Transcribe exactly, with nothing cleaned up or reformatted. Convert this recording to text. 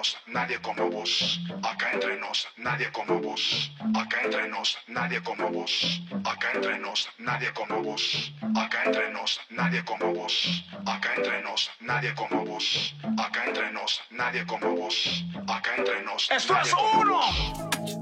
nos, nadie como vos. Acá entre nos, nadie como vos. Acá entre nos, nadie como vos. Acá entre nos, nadie como vos. Acá entre nos, nadie como vos. Acá entre nos, nadie como vos. Acá entre nos, nadie como vos. Acá entre nos. ¡Esto es uno!